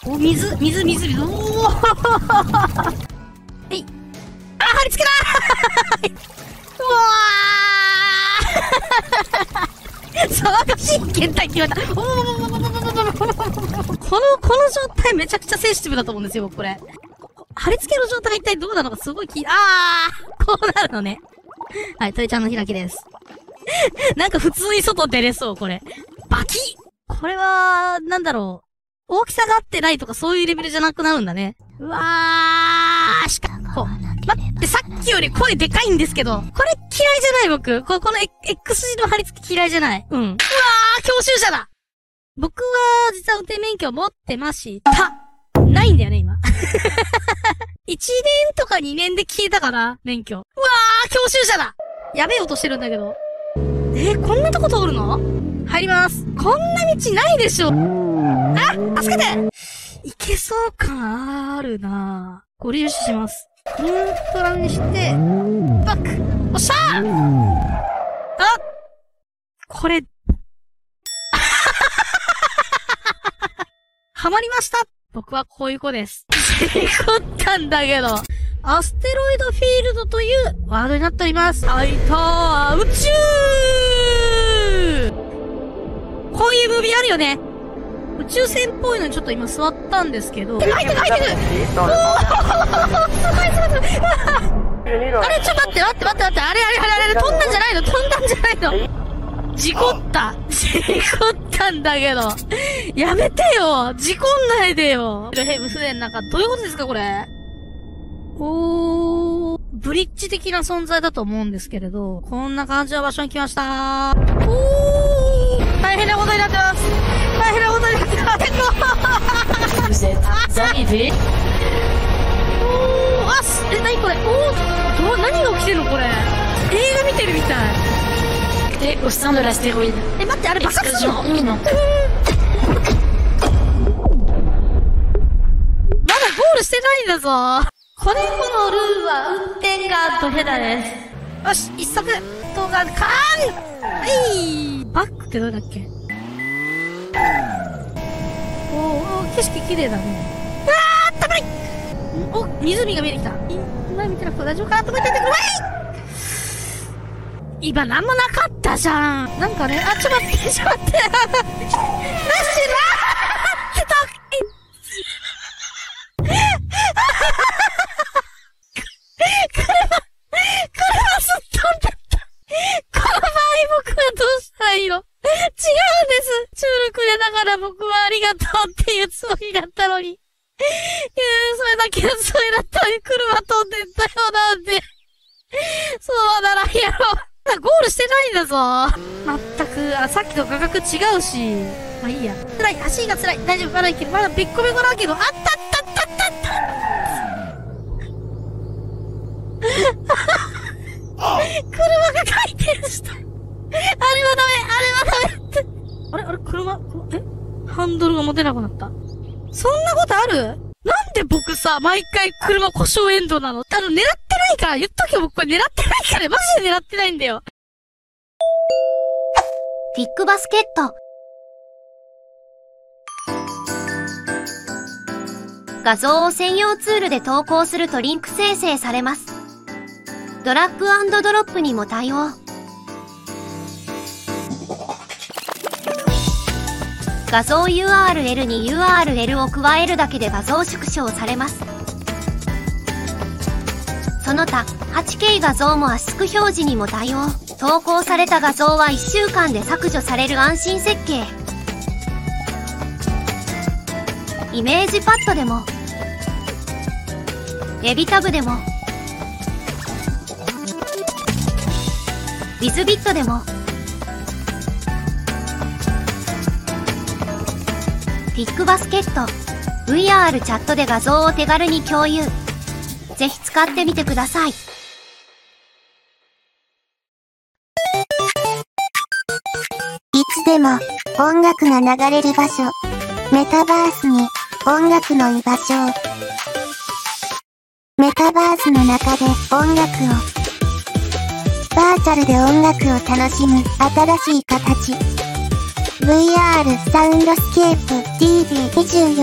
お、水。おーえい。あ、貼り付けだうわー騒がしい検体決まった。この状態めちゃくちゃセンシティブだと思うんですよ、僕これ。貼り付けの状態が一体どうなのかすごいこうなるのね。はい、トイちゃんの開きです。なんか普通に外出れそう、これ。バキッこれは、なんだろう。大きさが合ってないとかそういうレベルじゃなくなるんだね。うわー、待って、さっきより声でかいんですけど、これ嫌いじゃない僕。この X 字の貼り付け嫌いじゃない。うん。うわー、教習者だ僕は、実は運転免許持ってました。ないんだよね、今。1年とか2年で消えたから、免許。うわー、教習車だやべえ音してるんだけど。こんなとこ通るの？入ります。こんな道ないでしょ。助けていけそう感あるなぁ。ご利用します。ニュートラルにして、バックおっしゃーこれ、ハマりました僕はこういう子です。事故ったんだけど。アステロイドフィールドというワードになっております。あいたー宇宙こういうムービーあるよね。宇宙船っぽいのにちょっと今座ったんですけど。入ってるおーすごいすごいあれちょっと待ってあれ飛んだんじゃないの事故ったんだけど。やめてよ事故んないでよヘブ船なんかどういうことですかこれ。ブリッジ的な存在だと思うんですけれど、こんな感じの場所に来ました。大変なことになってます。何これ何が起きてるのこれ。映画見てるみたい。 au sein de l'astéroïde. 待って、あれ爆発するの？まだゴールしてないんだぞ。このルールは運転がドヘダです。よし、一足動画カーンバックってどうだっけ？景色綺麗だね。危ない湖が見えてきた。前見てなくて大丈夫かなと思っててください。今なんもなかったじゃん。なんかね、ちょっと待って。なしな車すっ飛んだった。この場合僕はどうしたらいいの？違うんです。チュールくれながら僕はありがとうっていうつもりだったのに。それだったのに車飛んでったよなんで。そうならやろう。ゴールしてないんだぞ。まったく、さっきと価格違うし。まあいいや。辛い、足が辛い。大丈夫、まだいける。まだべっこべこだけど、車が回転した。あれはダメって。あれ、ハンドルが持てなくなった。そんなことある？なんで僕さ、毎回車故障エンドなの？狙ってないから、言っとけよ、僕これ狙ってないから、マジで狙ってないんだよ。 ピックバスケット。画像を専用ツールで投稿するとリンク生成されます。ドラッグ&ドロップにも対応。画像 URL に URL を加えるだけで画像縮小されます。その他、8K 画像も圧縮表示にも対応。投稿された画像は1週間で削除される安心設計。イメージパッドでも、エビタブでも、ウィズビットでも、ピックバスケット、VR チャットで画像を手軽に共有。ぜひ使ってみてください。いつでも音楽が流れる場所。メタバースに音楽の居場所を。メタバースの中で音楽を。バーチャルで音楽を楽しむ新しい形。VR サウンドスケープ DB24